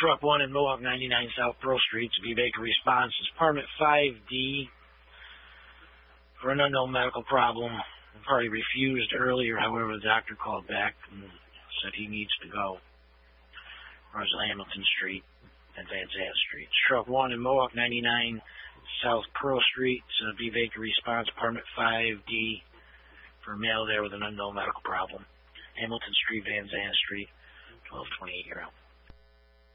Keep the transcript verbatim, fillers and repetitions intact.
Truck one in Mohawk ninety-nine South Pearl Street. V. Baker response is Apartment five D for an unknown medical problem. The party refused earlier, however, the doctor called back and said he needs to go. Roswell Hamilton Street and Van Zandt Street. Truck one in Mohawk ninety-nine South Pearl Street. Uh, V. Baker response, Apartment five D for a male there with an unknown medical problem. Hamilton Street, Van Zandt Street, twelve twenty-eight, you're out.